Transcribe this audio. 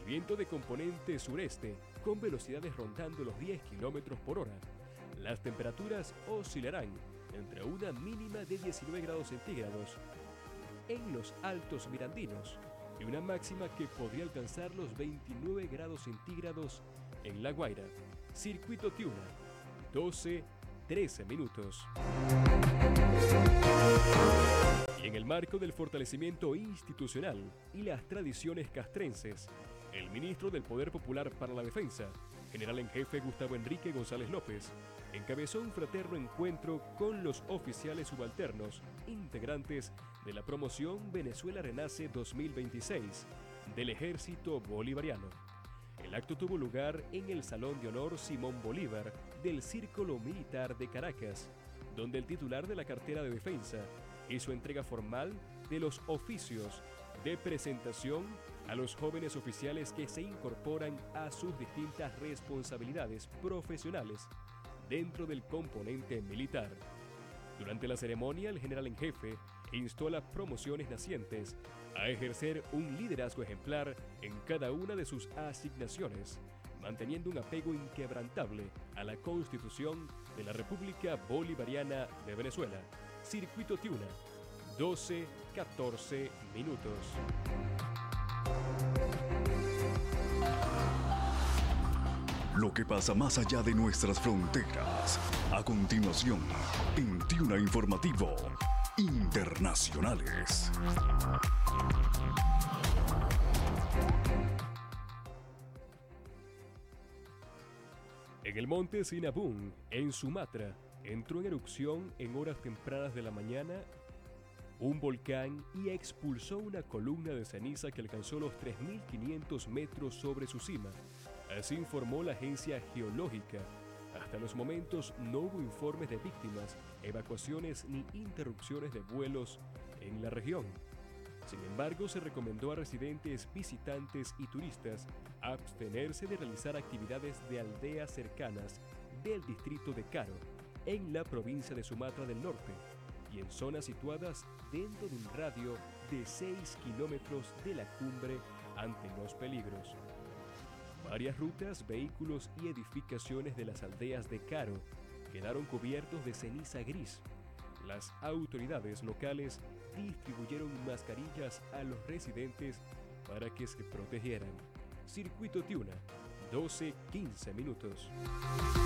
El viento de componente sureste, con velocidades rondando los 10 km por hora. Las temperaturas oscilarán entre una mínima de 19 grados centígrados en los Altos Mirandinos y una máxima que podría alcanzar los 29 grados centígrados en La Guaira. Circuito Tiuna, 12-13 minutos. Y en el marco del fortalecimiento institucional y las tradiciones castrenses, el ministro del Poder Popular para la Defensa, general en jefe Gustavo Enrique González López, encabezó un fraterno encuentro con los oficiales subalternos, integrantes de la promoción Venezuela Renace 2026 del Ejército Bolivariano. El acto tuvo lugar en el Salón de Honor Simón Bolívar del Círculo Militar de Caracas, donde el titular de la cartera de defensa hizo entrega formal de los oficios de presentación a los jóvenes oficiales que se incorporan a sus distintas responsabilidades profesionales dentro del componente militar. Durante la ceremonia, el general en jefe instó a las promociones nacientes a ejercer un liderazgo ejemplar en cada una de sus asignaciones, manteniendo un apego inquebrantable a la Constitución de la República Bolivariana de Venezuela. Circuito Tiuna, 12-14 minutos. Lo que pasa más allá de nuestras fronteras. A continuación, en Tiuna Informativo Internacionales. En el monte Sinabung, en Sumatra, entró en erupción en horas tempranas de la mañana un volcán y expulsó una columna de ceniza que alcanzó los 3.500 metros sobre su cima. Así informó la agencia geológica. Hasta los momentos no hubo informes de víctimas, evacuaciones ni interrupciones de vuelos en la región. Sin embargo, se recomendó a residentes, visitantes y turistas abstenerse de realizar actividades de aldeas cercanas del distrito de Karo, en la provincia de Sumatra del Norte, y en zonas situadas dentro de un radio de 6 kilómetros de la cumbre ante los peligros. Varias rutas, vehículos y edificaciones de las aldeas de Karo quedaron cubiertos de ceniza gris. Las autoridades locales distribuyeron mascarillas a los residentes para que se protegieran. Circuito Tiuna, 12-15 minutos.